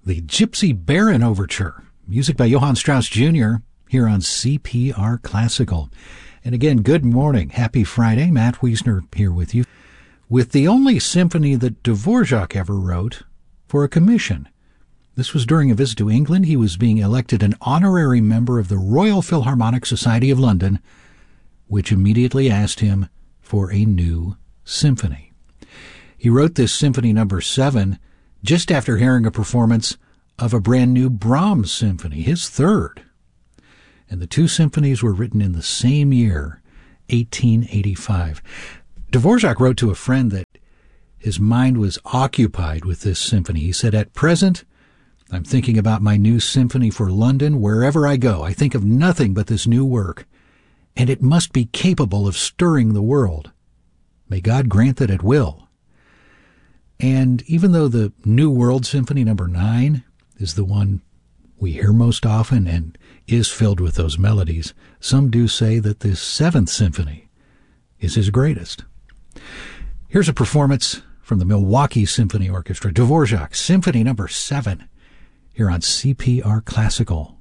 the Gypsy Baron Overture, music by Johann Strauss Jr., here on CPR Classical. And again, good morning. Happy Friday. Matt Wiesner here with you, with the only symphony that Dvorak ever wrote for a commission. This was during a visit to England. He was being elected an honorary member of the Royal Philharmonic Society of London, which immediately asked him for a new symphony. He wrote this Symphony No. 7 just after hearing a performance of a brand new Brahms symphony, his third. And the two symphonies were written in the same year, 1885. Dvorak wrote to a friend that his mind was occupied with this symphony. He said, "At present, I'm thinking about my new symphony for London. Wherever I go, I think of nothing but this new work, and it must be capable of stirring the world. May God grant that it will." And even though the New World Symphony No. 9 is the one we hear most often and is filled with those melodies, some do say that this Seventh Symphony is his greatest. Here's a performance from the Milwaukee Symphony Orchestra, Dvorak, Symphony No. 7, here on CPR Classical.